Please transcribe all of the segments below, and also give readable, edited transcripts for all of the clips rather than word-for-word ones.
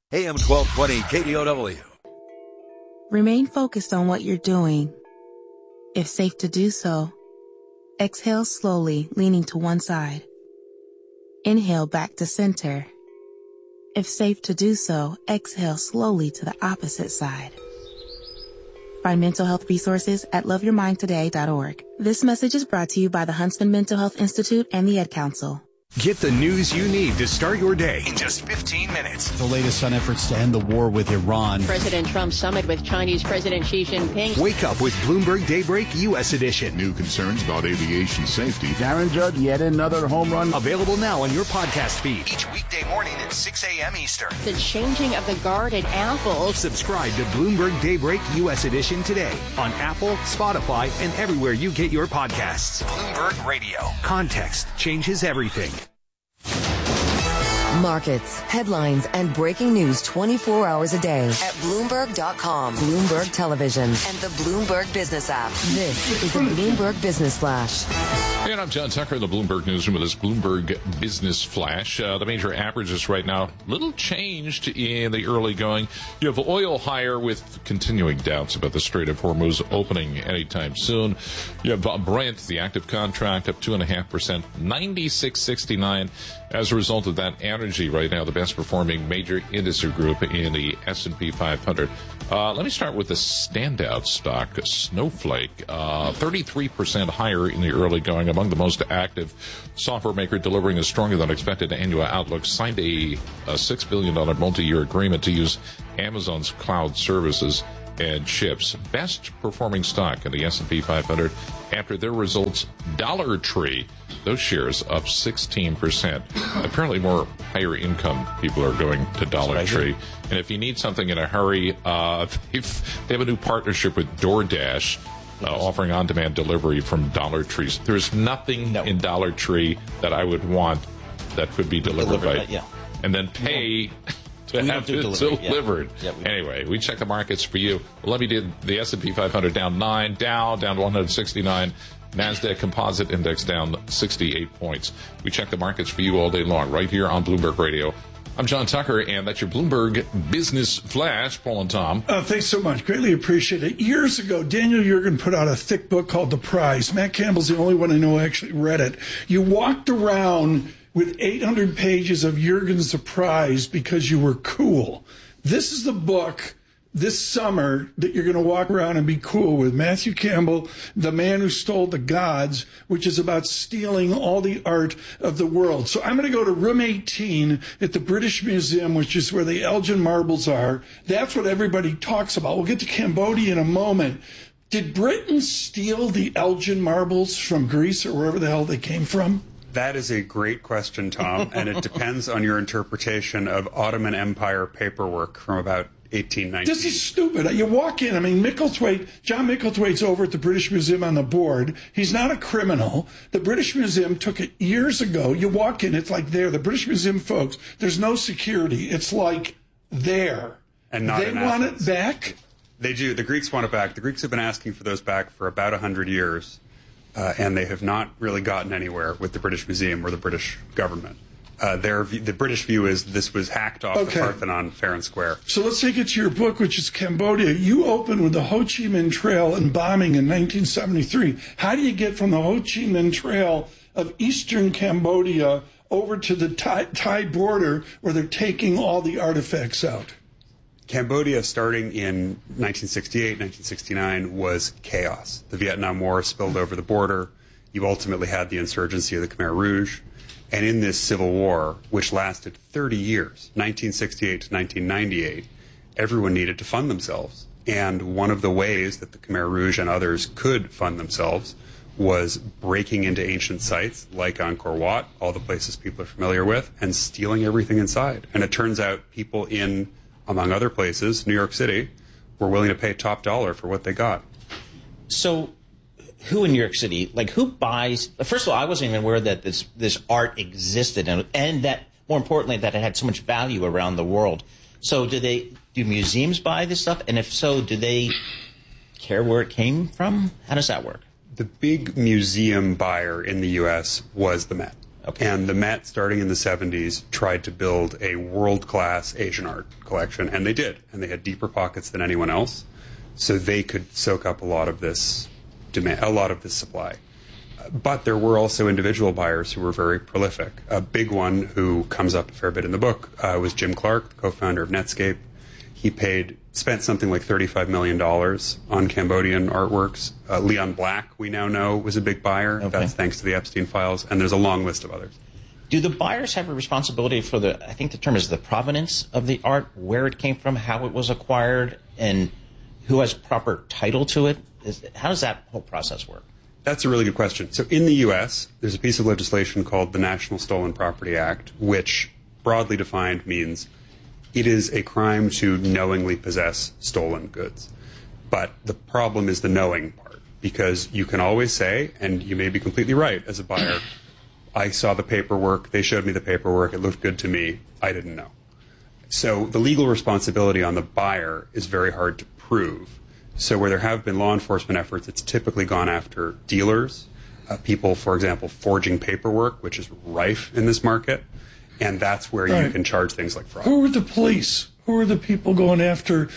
AM 1220 KDOW. Remain focused on what you're doing. If safe to do so, exhale slowly, leaning to one side. Inhale back to center. If safe to do so, exhale slowly to the opposite side. Find mental health resources at loveyourmindtoday.org. This message is brought to you by the Huntsman Mental Health Institute and the Ad Council. Get the news you need to start your day in just 15 minutes. The latest on efforts to end the war with Iran. President Trump's summit with Chinese President Xi Jinping. Wake up with Bloomberg Daybreak U.S. Edition. New concerns about aviation safety. Darren Judd, yet another home run. Available now on your podcast feed. Each weekday morning at 6 a.m. Eastern. The changing of the guard at Apple. Subscribe to Bloomberg Daybreak U.S. Edition today on Apple, Spotify, and everywhere you get your podcasts. Bloomberg Radio. Context changes everything. Markets, headlines, and breaking news 24 hours a day at Bloomberg.com, Bloomberg Television, and the Bloomberg Business app. This is the Bloomberg Business Flash. And I'm John Tucker in the Bloomberg Newsroom with this Bloomberg Business Flash. The major averages right now, little changed in the early going. You have oil higher with continuing doubts about the Strait of Hormuz opening anytime soon. You have Brent, the active contract, up 2.5%, 96.69. As a result of that energy right now, the best performing major industry group in the S&P 500. Let me start with the standout stock, Snowflake, 33% higher in the early going, among the most active. Software maker delivering a stronger than expected annual outlook, signed a $6 billion multi-year agreement to use Amazon's cloud services and chips. Best performing stock in the S&P 500 after their results, Dollar Tree. Those shares up 16%. Apparently more higher income people are going to Dollar Tree. And if you need something in a hurry, they have a new partnership with DoorDash, offering on-demand delivery from Dollar Trees. There's nothing in Dollar Tree that I would want that could be delivered by, and then pay to have it delivered. Yeah, anyway, we check the markets for you. Well, let me do the S&P 500 down 9, Dow down 169. NASDAQ Composite Index down 68 points. We check the markets for you all day long right here on Bloomberg Radio. I'm John Tucker, and that's your Bloomberg Business Flash. Paul and Tom. Thanks so much. Greatly appreciate it. Years ago, Daniel Yergin put out a thick book called The Prize. Matt Campbell's the only one I know who actually read it. You walked around with 800 pages of Yergin's The Prize because you were cool. This is the book this summer that you're going to walk around and be cool with. Matthew Campbell, The Man Who Stole the Gods, which is about stealing all the art of the world. So I'm going to go to room 18 at the British Museum, which is where the Elgin marbles are. That's what everybody talks about. We'll get to Cambodia in a moment. Did Britain steal the Elgin marbles from Greece or wherever the hell they came from? That is a great question, Tom, and it depends on your interpretation of Ottoman Empire paperwork from about 1890. This is stupid. You walk in, John Micklethwaite's over at the British Museum on the board. He's not a criminal. The British Museum took it years ago. You walk in, it's like there. The British Museum folks, there's no security. It's like there. And not they want it back? They do. The Greeks want it back. The Greeks have been asking for those back for about 100 years. And they have not really gotten anywhere with the British Museum or the British government. The British view is this was hacked off the Parthenon fair and square. So let's take it to your book, which is Cambodia. You open with the Ho Chi Minh Trail and bombing in 1973. How do you get from the Ho Chi Minh Trail of eastern Cambodia over to the Thai border where they're taking all the artifacts out? Cambodia, starting in 1968, 1969, was chaos. The Vietnam War spilled over the border. You ultimately had the insurgency of the Khmer Rouge. And in this civil war, which lasted 30 years, 1968 to 1998, everyone needed to fund themselves. And one of the ways that the Khmer Rouge and others could fund themselves was breaking into ancient sites like Angkor Wat, all the places people are familiar with, and stealing everything inside. And it turns out people in, among other places, New York City, were willing to pay top dollar for what they got. So who in New York City, who buys, first of all, I wasn't even aware that this art existed and that, more importantly, that it had so much value around the world. So do museums buy this stuff? And if so, do they care where it came from? How does that work? The big museum buyer in the U.S. was the Met. Okay. And the Met, starting in the 70s, tried to build a world-class Asian art collection, and they did. And they had deeper pockets than anyone else, so they could soak up a lot of this demand, a lot of this supply. But there were also individual buyers who were very prolific. A big one who comes up a fair bit in the book was Jim Clark, the co-founder of Netscape. He spent something like $35 million on Cambodian artworks. Leon Black, we now know, was a big buyer. Okay. That's thanks to the Epstein files. And there's a long list of others. Do the buyers have a responsibility for I think the term is the provenance of the art, where it came from, how it was acquired, and who has proper title to it? How does that whole process work? That's a really good question. So in the U.S., there's a piece of legislation called the National Stolen Property Act, which broadly defined means it is a crime to knowingly possess stolen goods. But the problem is the knowing part, because you can always say, and you may be completely right as a buyer, I saw the paperwork, they showed me the paperwork, it looked good to me, I didn't know. So the legal responsibility on the buyer is very hard to prove. So where there have been law enforcement efforts, it's typically gone after dealers, people, for example, forging paperwork, which is rife in this market. And that's where you can charge things like fraud. Who are the police? Who are the people going after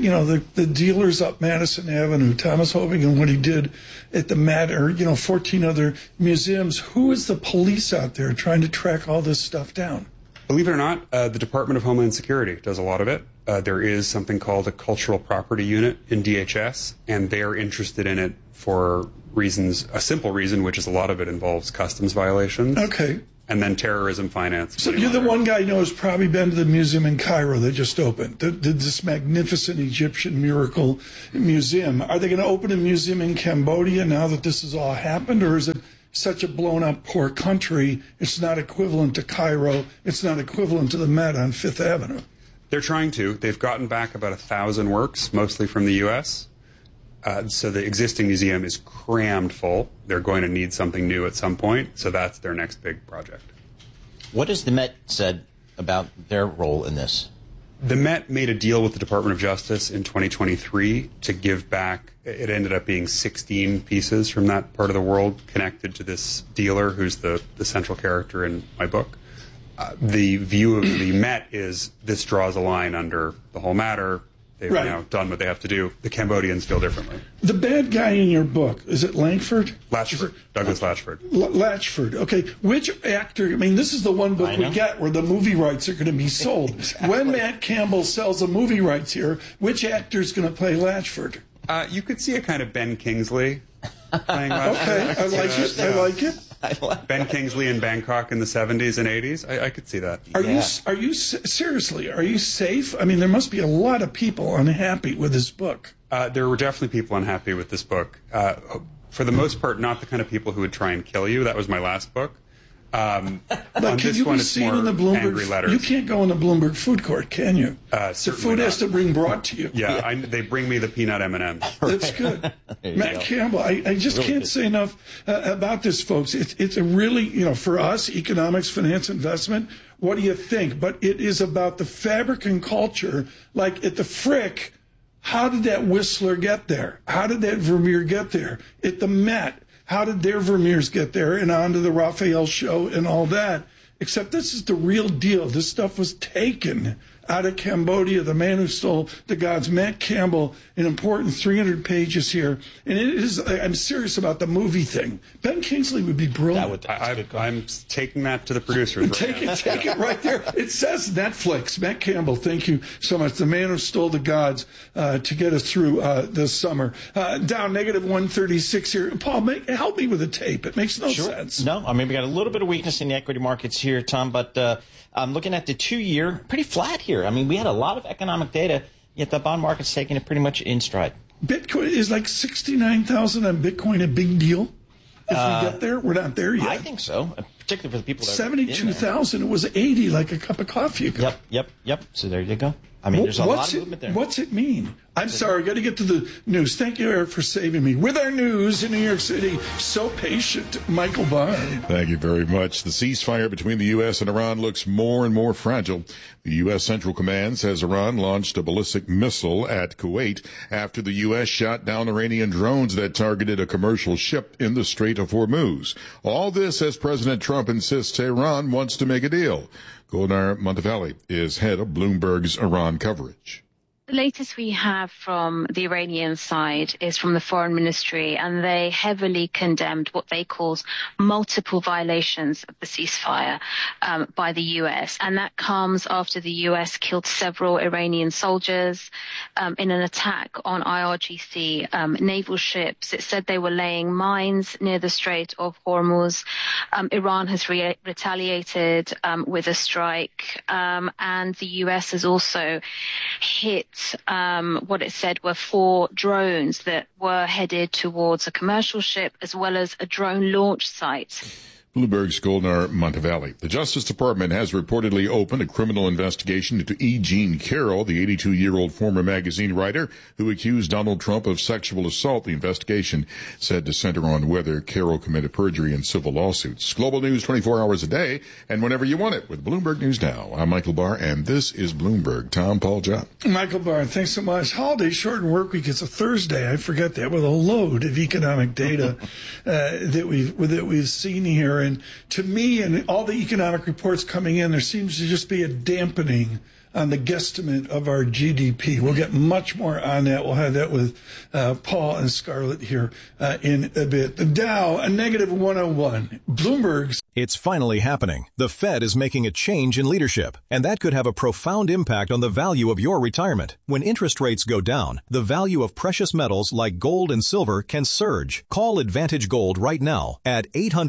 the dealers up Madison Avenue, Thomas Hovind and what he did at the Met, or 14 other museums? Who is the police out there trying to track all this stuff down? Believe it or not, the Department of Homeland Security does a lot of it. There is something called a cultural property unit in DHS, and they are interested in it for reasons, a simple reason, which is a lot of it involves customs violations. Okay. And then terrorism finance. So you're the one guy who's probably been to the museum in Cairo that just opened, this magnificent Egyptian miracle museum. Are they going to open a museum in Cambodia now that this has all happened, or is it such a blown-up poor country, it's not equivalent to Cairo, it's not equivalent to the Met on Fifth Avenue? They're trying to. They've gotten back about 1,000 works, mostly from the U.S., so the existing museum is crammed full. They're going to need something new at some point, so that's their next big project. What has the Met said about their role in this? The Met made a deal with the Department of Justice in 2023 to give back, it ended up being 16 pieces from that part of the world connected to this dealer who's the central character in my book. The view of the Met is this draws a line under the whole matter. They've now done what they have to do. The Cambodians feel differently. The bad guy in your book, is it Langford? Latchford. Douglas Latchford. Latchford. Okay. Which actor, this is the one book we get where the movie rights are going to be sold. Exactly. When Matt Campbell sells the movie rights here, which actor is going to play Latchford? You could see a kind of Ben Kingsley playing Latchford. Okay. I like it. I like it. Ben Kingsley in Bangkok in the 70s and 80s. I could see that. Are you seriously, are you safe? There must be a lot of people unhappy with this book. There were definitely people unhappy with this book. For the most part, not the kind of people who would try and kill you. That was my last book. But can you be seen in the Bloomberg? You can't go in the Bloomberg food court, can you? The food has to bring brought to you. Yeah, they bring me the peanut M&Ms. That's good. Matt Campbell, I just really can't say enough about this, folks. It's a really, for us, economics, finance, investment, what do you think? But it is about the fabric and culture. Like at the Frick, how did that Whistler get there? How did that Vermeer get there? At the Met, how did their Vermeers get there and onto the Raphael show and all that? Except this is the real deal. This stuff was taken out of Cambodia. The man who stole the gods, Matt Campbell, an important 300 pages here. And it is, I'm serious about the movie thing. Ben Kingsley would be brilliant. I'm taking that to the producers. Take it right there. It says Netflix. Matt Campbell, thank you so much. The man who stole the gods to get us through this summer. Down negative 136 here. Paul, help me with the tape. It makes no sense. No, we got a little bit of weakness in the equity markets here, Tom, but I'm looking at the 2-year, pretty flat here. We had a lot of economic data, yet the bond market's taking it pretty much in stride. Bitcoin is like 69,000 on Bitcoin a big deal? If we get there, we're not there yet. I think so, particularly for the people that 72,000. It was 80, like a cup of coffee ago. Yep. So there you go. I mean, there's a lot of movement there. What's it mean? I'm sorry, I got to get to the news. Thank you, Eric, for saving me. With our news in New York City, so patient, Michael Barr. Thank you very much. The ceasefire between the U.S. and Iran looks more and more fragile. The U.S. Central Command says Iran launched a ballistic missile at Kuwait after the U.S. shot down Iranian drones that targeted a commercial ship in the Strait of Hormuz. All this as President Trump insists Iran wants to make a deal. Golnar Montevalli is head of Bloomberg's Iran coverage. The latest we have from the Iranian side is from the foreign ministry, and they heavily condemned what they call multiple violations of the ceasefire by the U.S. And that comes after the U.S. killed several Iranian soldiers in an attack on IRGC naval ships. It said they were laying mines near the Strait of Hormuz. Iran has retaliated with a strike, and the U.S. has also hit what it said were 4 drones that were headed towards a commercial ship as well as a drone launch site. Bloomberg's Golnar Montevalli. The Justice Department has reportedly opened a criminal investigation into E. Jean Carroll, the 82-year-old former magazine writer who accused Donald Trump of sexual assault. The investigation said to center on whether Carroll committed perjury in civil lawsuits. Global news 24 hours a day and whenever you want it with Bloomberg News Now. I'm Michael Barr, and this is Bloomberg. Tom, Paul, John. Michael Barr, thanks so much. Holiday shortened work week. It's a Thursday. I forgot that, with a load of economic data that we've seen here. And to me, and all the economic reports coming in, there seems to just be a dampening on the guesstimate of our GDP. We'll get much more on that. We'll have that with Paul and Scarlett here in a bit. The Dow, a negative 101. Bloomberg's. It's finally happening. The Fed is making a change in leadership, and that could have a profound impact on the value of your retirement. When interest rates go down, the value of precious metals like gold and silver can surge. Call Advantage Gold right now at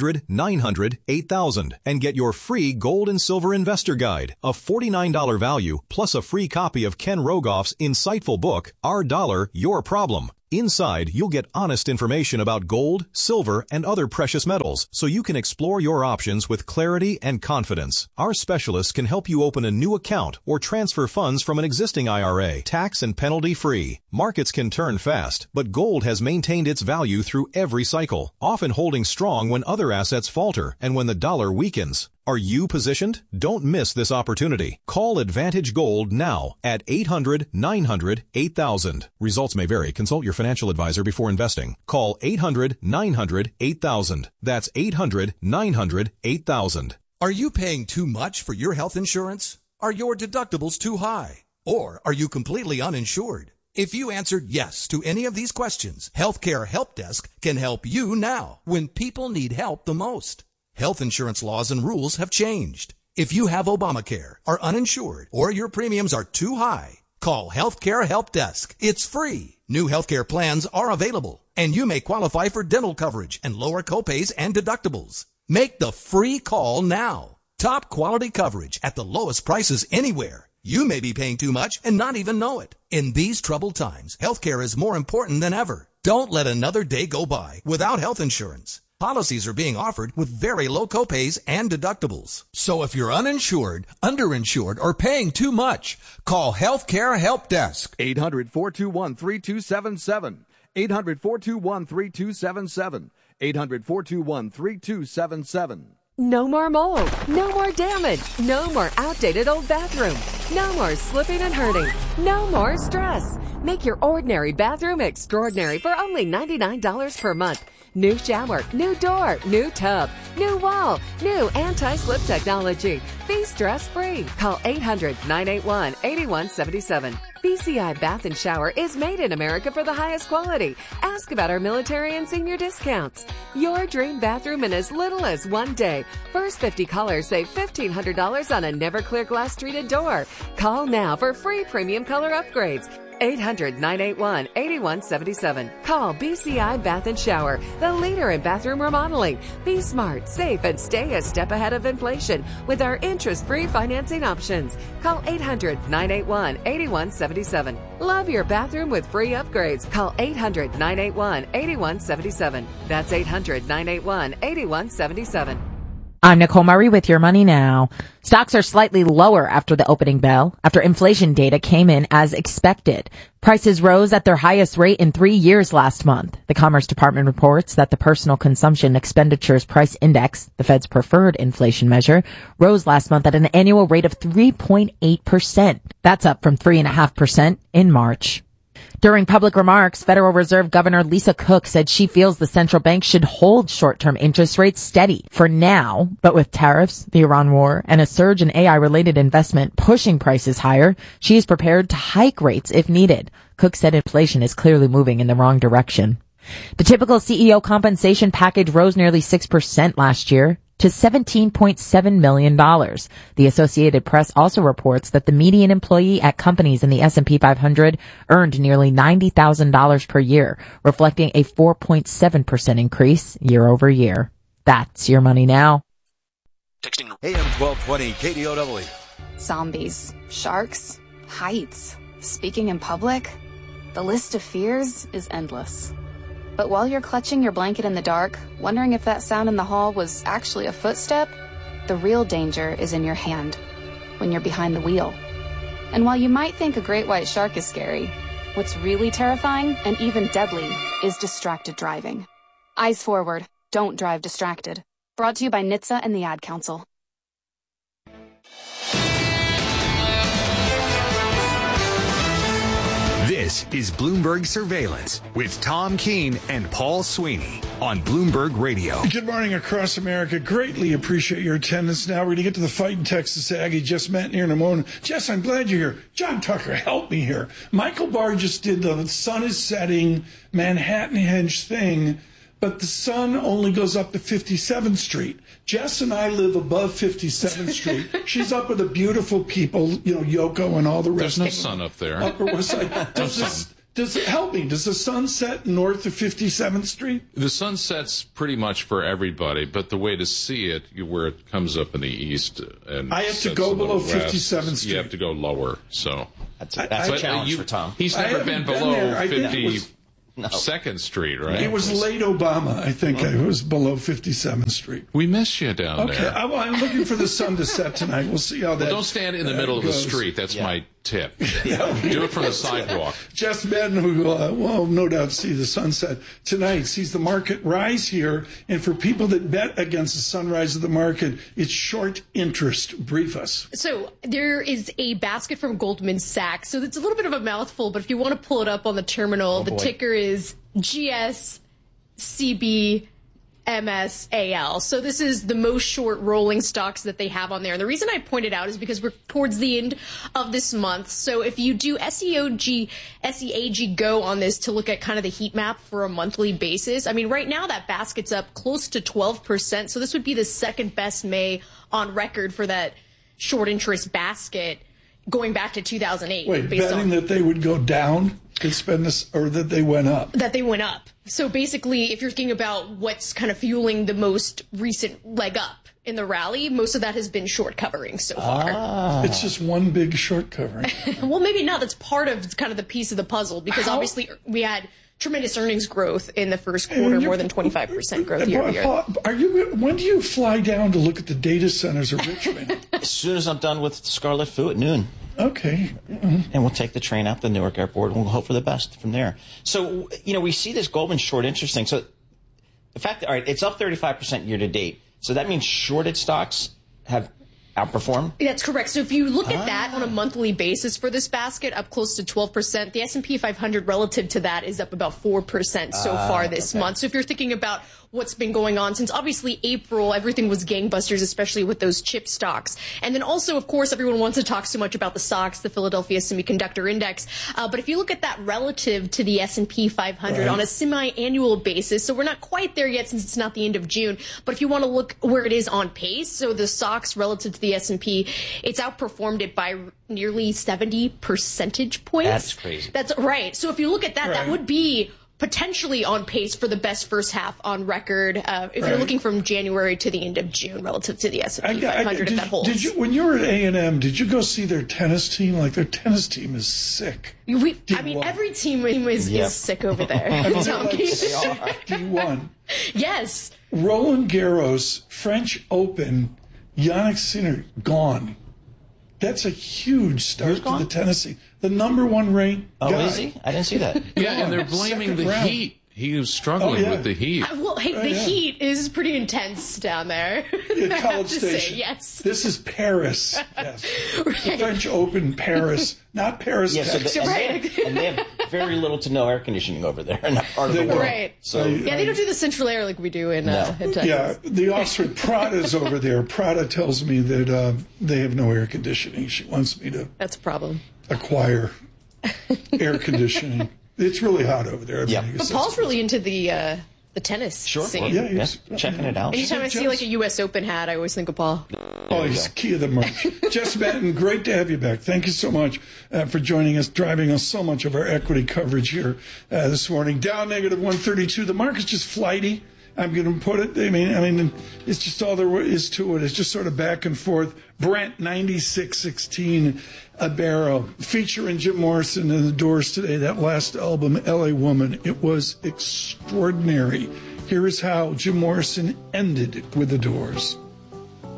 800-900-8000 and get your free gold and silver investor guide, a $49 value, plus a free copy of Ken Rogoff's insightful book, Our Dollar, Your Problem. Inside, you'll get honest information about gold, silver, and other precious metals, so you can explore your options with clarity and confidence. Our specialists can help you open a new account or transfer funds from an existing IRA, tax and penalty-free. Markets can turn fast, but gold has maintained its value through every cycle, often holding strong when other assets falter and when the dollar weakens. Are you positioned? Don't miss this opportunity. Call Advantage Gold now at 800-900-8000. Results may vary. Consult your financial advisor before investing. Call 800-900-8000. That's 800-900-8000. Are you paying too much for your health insurance? Are your deductibles too high? Or are you completely uninsured? If you answered yes to any of these questions, Healthcare Help Desk can help you now when people need help the most. Health insurance laws and rules have changed. If you have Obamacare, are uninsured, or your premiums are too high, call Healthcare Help Desk. It's free. New healthcare plans are available, and you may qualify for dental coverage and lower copays and deductibles. Make the free call now. Top quality coverage at the lowest prices anywhere. You may be paying too much and not even know it. In these troubled times, healthcare is more important than ever. Don't let another day go by without health insurance. Policies are being offered with very low copays and deductibles. So if you're uninsured, underinsured, or paying too much, call Healthcare Help Desk. 800-421-3277. 800-421-3277. 800-421-3277. No more mold. No more damage. No more outdated old bathroom. No more slipping and hurting. No more stress. Make your ordinary bathroom extraordinary for only $99 per month. New shower, new door, new tub, new wall, new anti-slip technology. Be stress-free. Call 800-981-8177. BCI Bath and Shower is made in America for the highest quality. Ask about our military and senior discounts. Your dream bathroom in as little as 1 day. First 50 callers save $1,500 on a never clear glass treated door. Call now for free premium color upgrades. 800-981-8177. Call BCI Bath and Shower, the leader in bathroom remodeling. Be smart, safe, and stay a step ahead of inflation with our interest-free financing options. Call 800-981-8177. Love your bathroom with free upgrades. Call 800-981-8177. That's 800-981-8177. I'm Nicole Murray with your money now. Stocks are slightly lower after the opening bell, after inflation data came in as expected. Prices rose at their highest rate in 3 years last month. The Commerce Department reports that the Personal Consumption Expenditures Price Index, the Fed's preferred inflation measure, rose last month at an annual rate of 3.8%. That's up from 3.5% in March. During public remarks, Federal Reserve Governor Lisa Cook said she feels the central bank should hold short-term interest rates steady for now, but with tariffs, the Iran war, and a surge in AI-related investment pushing prices higher, she is prepared to hike rates if needed. Cook said inflation is clearly moving in the wrong direction. The typical CEO compensation package rose nearly 6% last year to $17.7 million. The Associated Press also reports that the median employee at companies in the S&P 500 earned nearly $90,000 per year, reflecting a 4.7% increase year over year. That's your money now. Texting AM 1220 KDOW. Zombies, sharks, heights, speaking in public. The list of fears is endless. But while you're clutching your blanket in the dark, wondering if that sound in the hall was actually a footstep, the real danger is in your hand, when you're behind the wheel. And while you might think a great white shark is scary, what's really terrifying and even deadly is distracted driving. Eyes forward, don't drive distracted. Brought to you by NHTSA and the Ad Council. This is Bloomberg Surveillance with Tom Keene and Paul Sweeney on Bloomberg Radio. Good morning across America. Greatly appreciate your attendance. Now we're going to get to the fight in Texas Aggie. Jess Manton here in a moment. Jess, I'm glad you're here. John Tucker, help me here. Michael Barr just did the sun is setting Manhattan Henge thing, but the sun only goes up to 57th Street. Jess and I live above 57th Street. She's up with the beautiful people, Yoko and all the rest of them. There's no sun up there. Upper West Side. Does it help me? Does the sun set north of 57th Street? The sun sets pretty much for everybody, but the way to see it, where it comes up in the east, and I have to go below 57th Street. You have to go lower. So that's a challenge for Tom. He's never been below 52nd Street, right? It was late Obama, I think. I was below 57th Street. We miss you down there. Okay, I'm looking for the sun to set tonight. We'll see how that goes. Don't stand in the middle of the street. That's my tip. Do it from the sidewalk. Jess Madden, who will no doubt see the sunset tonight, sees the market rise here. And for people that bet against the sunrise of the market, it's short interest. Brief us. So there is a basket from Goldman Sachs. So it's a little bit of a mouthful, but if you want to pull it up on the terminal, the ticker is GSCB. MSAL. So this is the most short rolling stocks that they have on there. And the reason I point it out is because we're towards the end of this month. So if you do SEAG Go on this to look at kind of the heat map for a monthly basis, I mean, right now that basket's up close to 12%. So this would be the second best May on record for that short interest basket going back to 2008. Wait, betting that they would go down and spend this, or that they went up? That they went up. So basically, if you're thinking about what's kind of fueling the most recent leg up in the rally, most of that has been short covering so far. It's just one big short covering. Well, maybe not. That's part of kind of the piece of the puzzle, because obviously we had tremendous earnings growth in the first quarter, more than 25% growth year over year. When do you fly down to look at the data centers of Richmond? As soon as I'm done with Scarlet Fu at noon. Okay. And we'll take the train out to Newark Airport, and we'll hope for the best from there. So, we see this Goldman short interest thing. So, the fact that, all right, it's up 35% year to date. So that means shorted stocks have outperformed? That's correct. So if you look at that on a monthly basis for this basket, up close to 12%. The S&P 500 relative to that is up about 4% so far this month. So if you're thinking about what's been going on since obviously April, everything was gangbusters, especially with those chip stocks. And then also, of course, everyone wants to talk so much about the SOX, the Philadelphia Semiconductor Index. But if you look at that relative to the S&P 500 on a semi-annual basis, so we're not quite there yet since it's not the end of June. But if you want to look where it is on pace, so the SOX relative to the S&P, it's outperformed it by nearly 70 percentage points. That's crazy. That's right. So if you look at that, that would be potentially on pace for the best first half on record if you're looking from January to the end of June relative to the S&P 500 if that holds. When you were at A&M, did you go see their tennis team? Like, their tennis team is sick. Every team is sick over there. D1. Yes. Roland Garros, French Open, Jannik Sinner, gone. That's a huge start to the tennis scene. The number one ranked guy. Oh, is he? I didn't see that. Yeah, and they're blaming the heat. He was struggling with the heat. Well, hey, the heat is pretty intense down there. At College Station. Say, yes. This is Paris. Yes. Right. The French Open, Paris. Not Paris, Texas. And they have very little to no air conditioning over there in that part of the world. Right. So, yeah, they don't do the central air like we do in Texas. Yeah, the Oxford Prada's over there. Prada tells me that they have no air conditioning. She wants me to... That's a problem. ...acquire air conditioning. It's really hot over there. But Paul's really into the tennis scene. Yeah, he's checking it out. Anytime I see like a U.S. Open hat, I always think of Paul. Oh, he's key of the merch. Jess Benton, great to have you back. Thank you so much for joining us, driving us so much of our equity coverage here this morning. Dow negative 132. The market's just flighty. I'm going to put it. I mean, it's just all there is to it. It's just sort of back and forth. Brent 96.16 a barrel. Featuring Jim Morrison and the Doors today. That last album, L.A. Woman. It was extraordinary. Here is how Jim Morrison ended with the Doors.